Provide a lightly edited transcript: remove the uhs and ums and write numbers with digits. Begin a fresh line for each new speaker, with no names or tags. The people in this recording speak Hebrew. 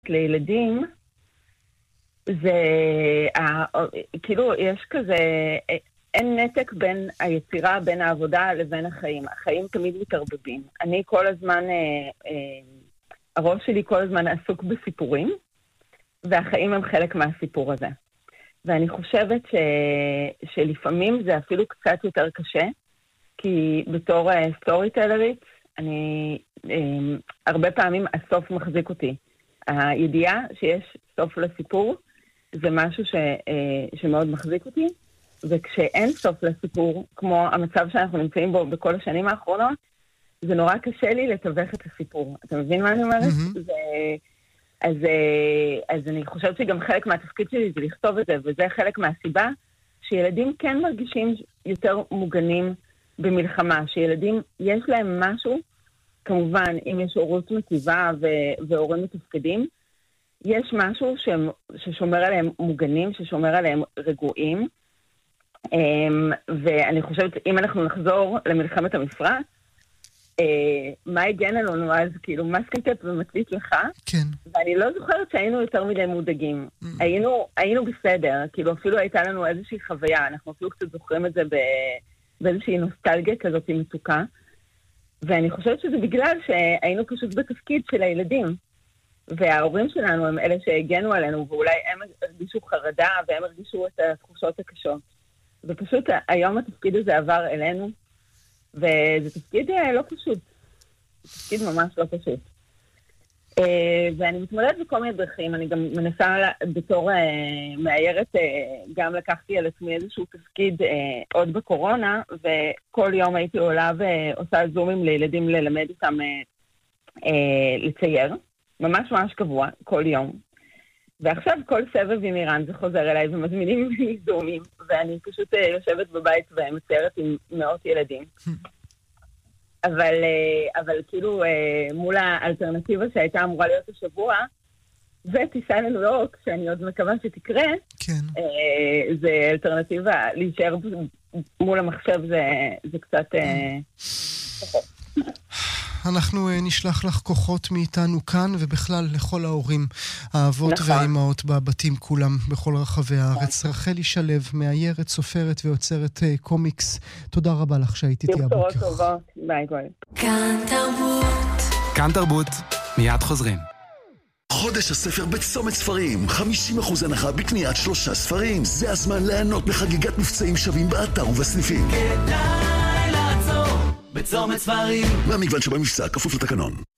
לילדים, זה, כאילו, יש כזה, אין נתק בין היצירה, בין העבודה לבין החיים. החיים תמיד מתערבבים. אני כל הזמן, הראש שלי כל הזמן עסוק בסיפורים, והחיים הם חלק מהסיפור הזה. ואני חושבת שלפעמים זה אפילו קצת יותר קשה, כי בתור סטורי טלרית, אני הרבה פעמים הסוף מחזיק אותי. הידיעה שיש סוף לסיפור, זה משהו שמאוד מחזיק אותי, וכשאין סוף לסיפור, כמו המצב שאנחנו נמצאים בו בכל השנים האחרונות, זה נורא קשה לי לתווך את הסיפור. אתה מבין מה אני אומרת? אז אני חושבת שגם חלק מהתפקיד שלי זה לכתוב את זה, וזה חלק מהסיבה שילדים כן מרגישים יותר מוגנים במלחמה, שילדים יש להם משהו, כמובן אם יש הורות מטיבה והורים מתפקדים, יש משהו ששומר עליהם מוגנים, ששומר עליהם רגועים, ואני חושבת אם אנחנו נחזור למלחמת המפרץ, מה הגן עלינו אז, כאילו, מה סקייטפ ומצליט לך?
כן.
ואני לא זוכרת שהיינו יותר מדי מודאגים. היינו בסדר, כאילו, אפילו הייתה לנו איזושהי חוויה, אנחנו אפילו קצת זוכרים את זה באיזושהי נוסטלגיה כזאת עם מתוקה, ואני חושבת שזה בגלל שהיינו פשוט בתפקיד של הילדים, וההורים שלנו הם אלה שהגנו עלינו, ואולי הם הרגישו חרדה, והם הרגישו את התחושות הקשות. ופשוט היום התפקיד הזה עבר אלינו, וזה תפקיד לא פשוט. תפקיד ממש לא פשוט. ואני מתמודדת בכל מיני דרכים, אני גם מנסה בתור מאיירת, גם לקחתי על עצמי איזשהו תפקיד עוד בקורונה, וכל יום הייתי עולה ועושה זומים לילדים ללמד אותם לצייר, ממש ממש קבוע, כל יום. ועכשיו כל סבב עם איראן זה חוזר אליי ומזמינים לי זומים, ואני פשוט יושבת בבית ומציירת עם מאות ילדים. אבל כאילו מול האלטרנטיבה שהייתה אמורה להיות השבוע, וטיסה לניו יורק, שאני עוד מקווה שתקרה,
כן.
זה אלטרנטיבה, להישאר מול המחשב זה קצת פחות.
אנחנו נשלח לך כוחות מאיתנו כאן, ובכלל לכל ההורים, האבות והאימהות בבתים כולם, בכל רחבי הארץ. רחלי שלו, מאיירת, סופרת ויוצרת קומיקס. תודה רבה לך שהיית איתי הבוקר.
בשורות טובות, ביי גואל.
כאן תרבות.
כאן תרבות, מיד חוזרים.
חודש הספר בצומת ספרים, 50% הנחה בקניית 3 ספרים. זה הזמן ליהנות בחגיגת מבצעים שווים באתר ובסניפים.
כדאי לעצור בצומת ספרים.
והמגוון שבמבצע כפוף לתקנון.